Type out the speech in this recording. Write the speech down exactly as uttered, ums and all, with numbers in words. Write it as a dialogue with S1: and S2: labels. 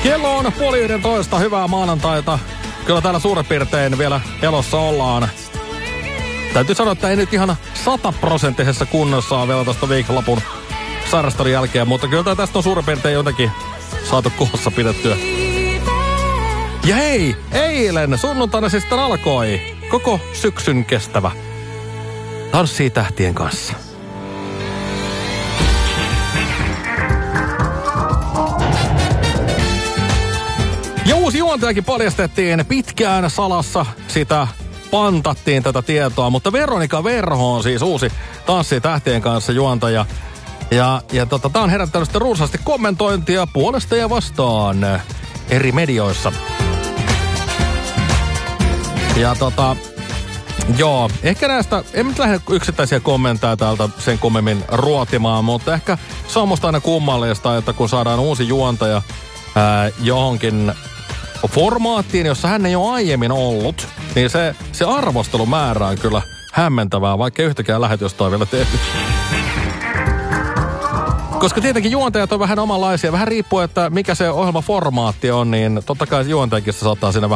S1: Kello on puoli yhdentoista, hyvää maanantaita. Kyllä täällä suurin piirtein vielä elossa ollaan. Täytyy sanoa, että ei nyt ihan sataprosenttisessa kunnossa on vielä tästä viikonlopun sairastelun jälkeen, mutta kyllä tästä on suurin piirtein jotenkin saatu koossa pidettyä. Ja hei, eilen sunnuntaina siis sitten alkoi koko syksyn kestävä Tanssii tähtien kanssa. Ja uusi juontajakin paljastettiin pitkään salassa, sitä pantattiin tätä tietoa, mutta Veronika Verho on siis uusi Tanssii tähtien kanssa juontaja. Ja, ja tota, tää on herättänyt sitten runsaasti kommentointia puolesta ja vastaan eri medioissa. Ja tota, joo, ehkä näistä, en nyt lähde yksittäisiä kommentteja täältä sen kummemmin ruotimaan, mutta ehkä se on musta aina kummallista, että kun saadaan uusi juontaja ää, johonkin formaattiin, jossa hän ei ole aiemmin ollut, niin se, se arvostelumäärä on kyllä hämmentävää, vaikka yhtäkään lähetystä on vielä tehty. Koska tietenkin juontajat on vähän omanlaisia, vähän riippuu, että mikä se ohjelmaformaatti on, niin totta kai juontajakin saattaa siinä vähän